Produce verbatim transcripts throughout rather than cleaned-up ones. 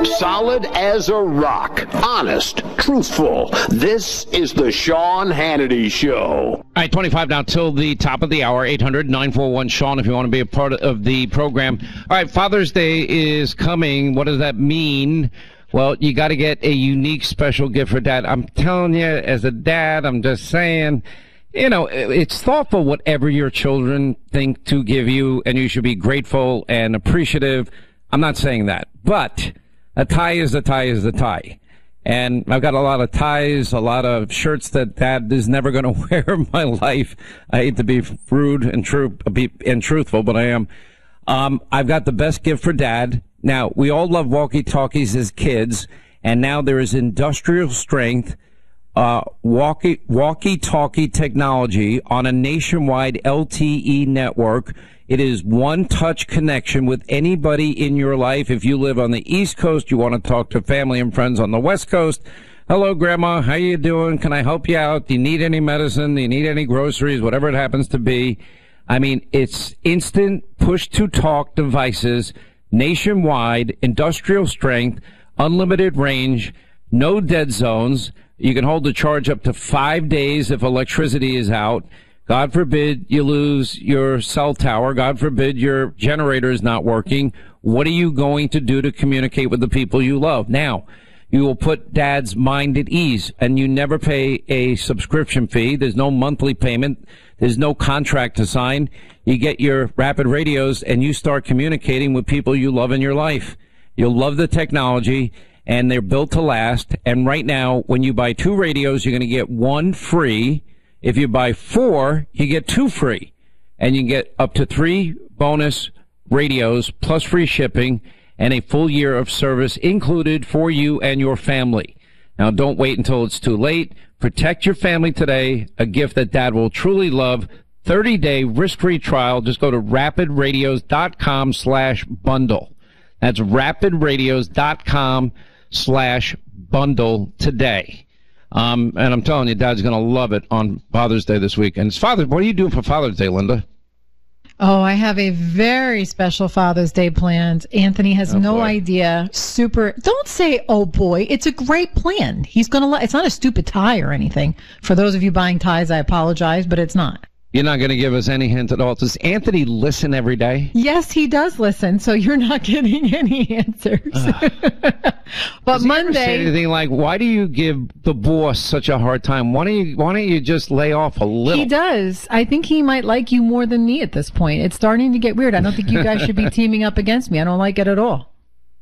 Solid as a rock. Honest. Truthful. This is the Sean Hannity Show. All right, twenty-five now till the top of the hour. eight hundred nine four one Sean if you want to be a part of the program. All right, Father's Day is coming. What does that mean? Well, you got to get a unique special gift for dad. I'm telling you, as a dad, I'm just saying, you know, it's thoughtful whatever your children think to give you, and you should be grateful and appreciative. I'm not saying that, but a tie is a tie is a tie. And I've got a lot of ties, a lot of shirts that dad is never going to wear in my life. I hate to be rude and true and truthful, but I am. Um, I've got the best gift for dad. Now, we all love walkie-talkies as kids, and now there is industrial strength uh, walkie, walkie-talkie technology on a nationwide L T E network. It is one-touch connection with anybody in your life. If you live on the East Coast, you want to talk to family and friends on the West Coast. Hello, Grandma. How you doing? Can I help you out? Do you need any medicine? Do you need any groceries? Whatever it happens to be. I mean, it's instant push-to-talk devices, nationwide, industrial strength, unlimited range, no dead zones. You can hold the charge up to five days if electricity is out. God forbid you lose your cell tower. God forbid your generator is not working. What are you going to do to communicate with the people you love? Now, you will put dad's mind at ease, and you never pay a subscription fee. There's no monthly payment. There's no contract to sign. You get your rapid radios, and you start communicating with people you love in your life. You'll love the technology, and they're built to last. And right now, when you buy two radios, you're going to get one free. If you buy four, you get two free. And you can get up to three bonus radios plus free shipping and a full year of service included for you and your family. Now, don't wait until it's too late. Protect your family today, a gift that dad will truly love. thirty-day risk-free trial. Just go to rapidradios.com slash bundle. That's rapidradios.com slash bundle today. Um, and I'm telling you, Dad's going to love it on Father's Day this week. And it's Father's, what are you doing for Father's Day, Linda? Oh, I have a very special Father's Day planned. Anthony has oh, no boy. idea. Super. Don't say, oh boy. It's a great plan. He's going to, lo- it's not a stupid tie or anything. For those of you buying ties, I apologize, but it's not. You're not going to give us any hint at all. Does Anthony listen every day? Yes, he does listen, so you're not getting any answers. Uh, but does he Monday, ever say anything like, "Why do you give the boss such a hard time? Why don't you Why don't you just lay off a little?" He does. I think he might like you more than me at this point. It's starting to get weird. I don't think you guys should be teaming up against me. I don't like it at all.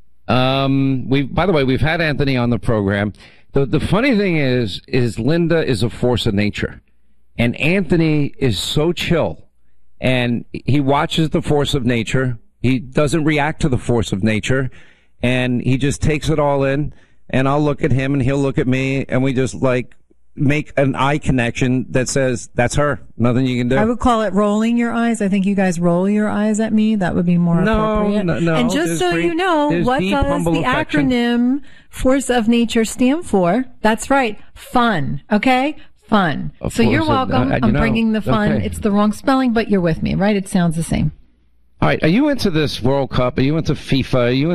Um, we. By the way, we've had Anthony on the program. The The funny thing is, is Linda is a force of nature. And Anthony is so chill, and he watches the force of nature. He doesn't react to the force of nature, and he just takes it all in. And I'll look at him, and he'll look at me, and we just like make an eye connection that says, "That's her. Nothing you can do." I would call it rolling your eyes. I think you guys roll your eyes at me. That would be more no, appropriate. No, no. And just so free, you know, what deep, does the affection. acronym Force of Nature stand for? That's right, fun. Okay. Fun. Of so you're welcome. Uh, you I'm know, bringing the fun. okay. It's the wrong spelling, but you're with me, right? It sounds the same. All right. Are you into this World Cup? Are you into FIFA? Are you